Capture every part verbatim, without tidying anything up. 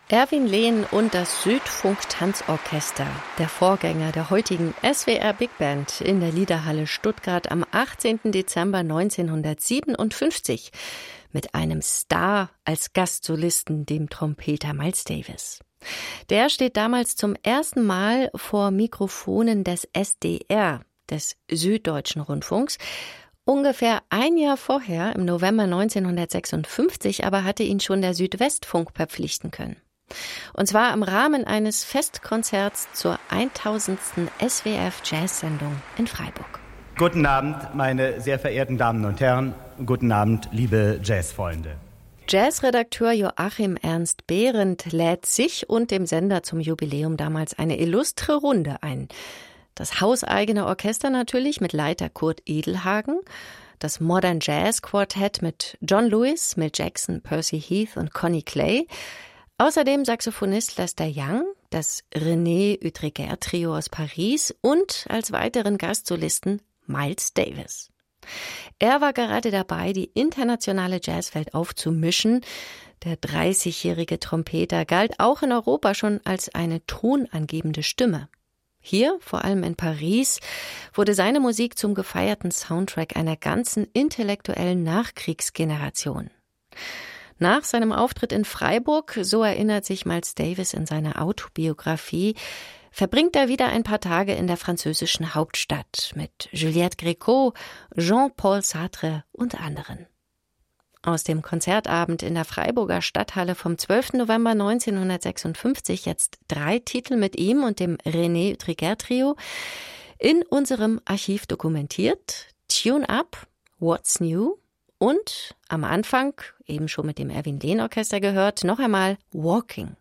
Erwin Lehn und das Südfunk-Tanzorchester, der Vorgänger der heutigen S W R Big Band in der Liederhalle Stuttgart am achtzehnten Dezember neunzehnhundertsiebenundfünfzig mit einem Star als Gastsolisten, dem Trompeter Miles Davis. Der steht damals zum ersten Mal vor Mikrofonen des S D R, des Süddeutschen Rundfunks. Ungefähr ein Jahr vorher, im November neunzehnhundertsechsundfünfzig, aber hatte ihn schon der Südwestfunk verpflichten können. Und zwar im Rahmen eines Festkonzerts zur tausendsten S W R F-Jazz-Sendung in Freiburg. Guten Abend, meine sehr verehrten Damen und Herren. Guten Abend, liebe Jazzfreunde. Jazzredakteur Joachim Ernst Behrendt lädt sich und dem Sender zum Jubiläum damals eine illustre Runde ein. Das hauseigene Orchester natürlich mit Leiter Kurt Edelhagen, das Modern Jazz Quartett mit John Lewis, Milt Jackson, Percy Heath und Connie Clay, außerdem Saxophonist Lester Young, das René Hütreguer Trio aus Paris und als weiteren Gastsolisten Miles Davis. Er war gerade dabei, die internationale Jazzwelt aufzumischen. Der dreißigjährige Trompeter galt auch in Europa schon als eine tonangebende Stimme. Hier, vor allem in Paris, wurde seine Musik zum gefeierten Soundtrack einer ganzen intellektuellen Nachkriegsgeneration. Nach seinem Auftritt in Freiburg, so erinnert sich Miles Davis in seiner Autobiografie, verbringt er wieder ein paar Tage in der französischen Hauptstadt mit Juliette Gréco, Jean-Paul Sartre und anderen. Aus dem Konzertabend in der Freiburger Stadthalle vom zwölften November neunzehnhundertsechsundfünfzig jetzt drei Titel mit ihm und dem René Hütreguer Trio, in unserem Archiv dokumentiert: Tune Up, What's New und am Anfang, eben schon mit dem Erwin Lehn Orchester gehört, noch einmal Walking.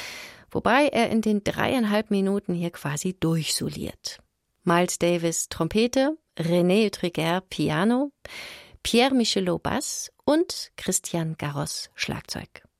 Wobei er in den dreieinhalb Minuten hier quasi durchsoliert. Miles Davis Trompete, René Hütreguer Piano, Pierre Michelot Bass und Christian Garros Schlagzeug.